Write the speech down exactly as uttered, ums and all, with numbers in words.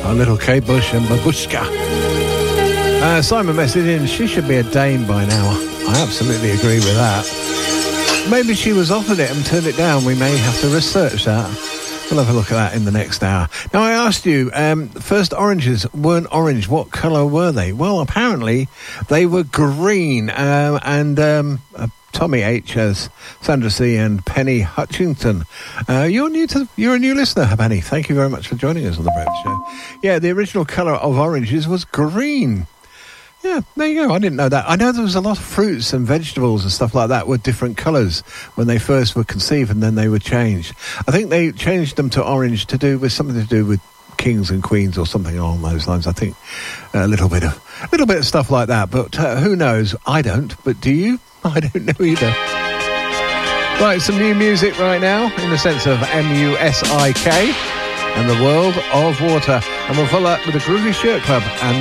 A little Kate Bush and Babushka. Uh, Simon messaged in, she should be a dame by now. I absolutely agree with that. Maybe she was offered it and turned it down. We may have to research that. We'll have a look at that in the next hour. Now, I asked you, um, first oranges weren't orange. What colour were they? Well, apparently they were green. Um, and um, uh, Tommy H as Sandra C and Penny Hutchington. Uh, you're new to, you're a new listener, Penny. Thank you very much for joining us on the Breakfast Show. Yeah, the original colour of oranges was green. Yeah, there you go. I didn't know that. I know there was a lot of fruits and vegetables and stuff like that with different colours when they first were conceived, and then they were changed. I think they changed them to orange to do with something to do with kings and queens or something along those lines. I think a little bit of a little bit of stuff like that. But uh, who knows? I don't. But do you? I don't know either. Right, some new music right now in the sense of M U S I K and the World of Water, and we'll follow up with the Groovy Shirt Club and